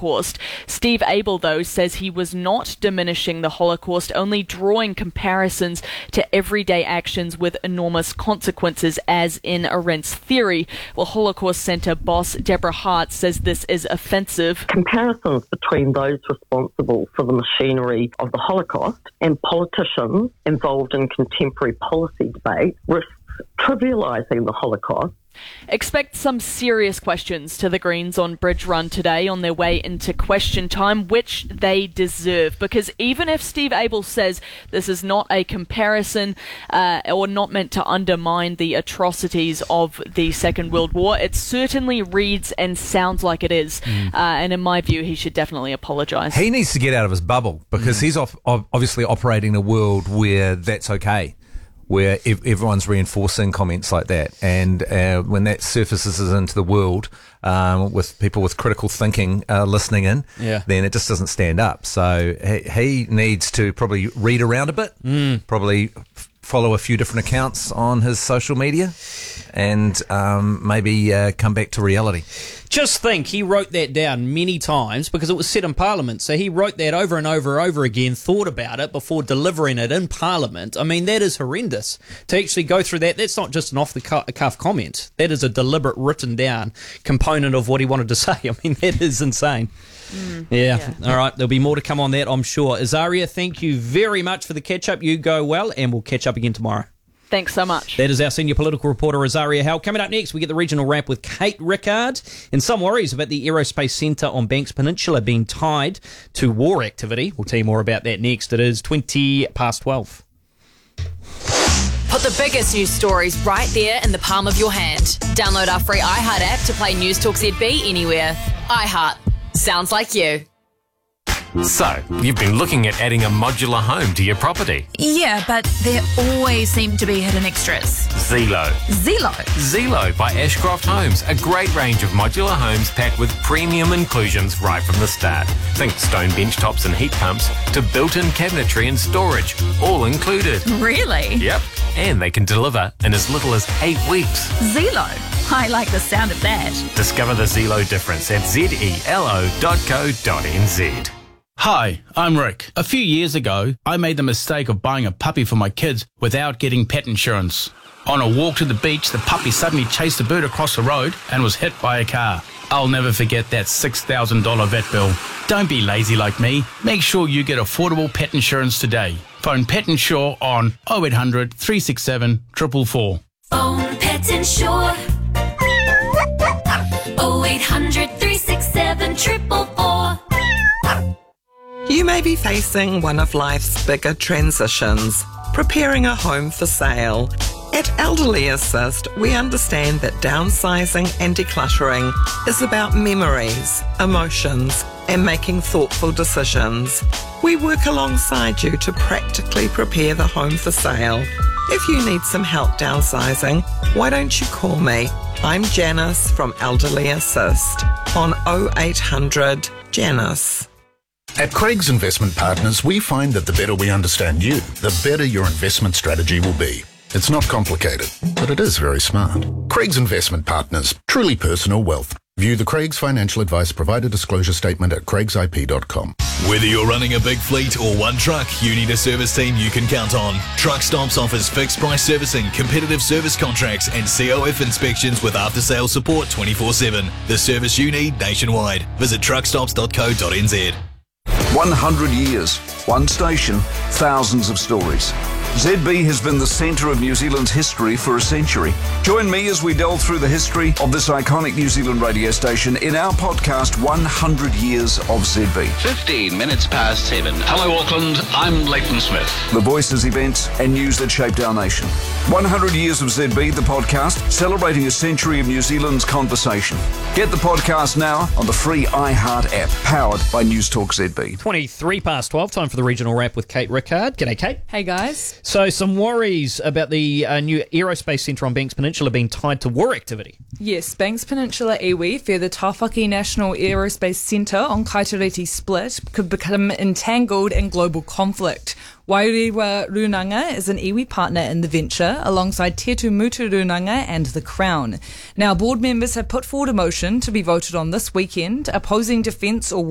Holocaust. Steve Abel, though, says he was not diminishing the Holocaust, only drawing comparisons to everyday actions with enormous consequences, as in Arendt's theory. Well, Holocaust Centre boss Deborah Hart says this is offensive. Comparisons between those responsible for the machinery of the Holocaust and politicians involved in contemporary policy debate risks trivialising the Holocaust. Expect some serious questions to the Greens on Bridge Run today on their way into question time, which they deserve, because even if Steve Abel says this is not a comparison or not meant to undermine the atrocities of the Second World War, it certainly reads and sounds like it is. And in my view, he should definitely apologise. He needs to get out of his bubble, because he's obviously operating in a world where that's okay, where everyone's reinforcing comments like that. And when that surfaces into the world with people with critical thinking listening in, then it just doesn't stand up. So he needs to probably read around a bit, probably follow a few different accounts on his social media, and maybe come back to reality. Just think, he wrote that down many times because it was said in Parliament. So he wrote that over and over and over again, thought about it before delivering it in Parliament. I mean, that is horrendous. To actually go through that, that's not just an off-the-cuff comment. That is a deliberate, written down component of what he wanted to say. I mean, that is insane. Yeah. All right, there'll be more to come on that, I'm sure. Azaria, thank you very much for the catch-up. You go well, and we'll catch up again tomorrow. Thanks so much. That is our senior political reporter, Azaria Howell. Coming up next, we get the regional wrap with Kate Rickard, and some worries about the Aerospace Centre on Banks Peninsula being tied to war activity. We'll tell you more about that next. It is 12:20. Put the biggest news stories right there in the palm of your hand. Download our free iHeart app to play News Talk ZB anywhere. iHeart. Sounds like you. So, you've been looking at adding a modular home to your property. Yeah, but there always seem to be hidden extras. Zelo. Zelo by Ashcroft Homes. A great range of modular homes packed with premium inclusions right from the start. Think stone bench tops and heat pumps to built-in cabinetry and storage. All included. Really? Yep. And they can deliver in as little as 8 weeks. Zelo. I like the sound of that. Discover the Zelo difference at zelo.co.nz. Hi, I'm Rick. A few years ago, I made the mistake of buying a puppy for my kids without getting pet insurance. On a walk to the beach, the puppy suddenly chased a bird across the road and was hit by a car. I'll never forget that $6,000 vet bill. Don't be lazy like me. Make sure you get affordable pet insurance today. Phone Pet Insure on 0800 367 444. Phone Pet Insure 0800 367 444. You may be facing one of life's bigger transitions, preparing a home for sale. At Elderly Assist, we understand that downsizing and decluttering is about memories, emotions, and making thoughtful decisions. We work alongside you to practically prepare the home for sale. If you need some help downsizing, why don't you call me? I'm Janice from Elderly Assist on 0800 Janice. At Craig's Investment Partners, we find that the better we understand you, the better your investment strategy will be. It's not complicated, but it is very smart. Craig's Investment Partners, truly personal wealth. View the Craig's Financial Advice Provider Disclosure Statement at craigsip.com. Whether you're running a big fleet or one truck, you need a service team you can count on. Truck Stops offers fixed price servicing, competitive service contracts and COF inspections with after-sales support 24/7. The service you need nationwide. Visit truckstops.co.nz. 100 years, one station, thousands of stories. ZB has been the centre of New Zealand's history for a century. Join me as we delve through the history of this iconic New Zealand radio station in our podcast, 100 Years of ZB. 15 minutes past 7. Hello, Auckland. I'm Leighton Smith. The voices, events and news that shaped our nation. 100 Years of ZB, the podcast, celebrating a century of New Zealand's conversation. Get the podcast now on the free iHeart app, powered by News Talk ZB. 12:23, time for the regional wrap with Kate Rickard. G'day, Kate. Hey, guys. So, some worries about the new Aerospace Centre on Banks Peninsula being tied to war activity. Yes, Banks Peninsula iwi, where the Tawhaki National Aerospace Centre on Kaitoriti Split could become entangled in global conflict. Wairua Runanga is an iwi partner in the venture, alongside Te Tumutu Runanga and the Crown. Now, board members have put forward a motion to be voted on this weekend, opposing defence or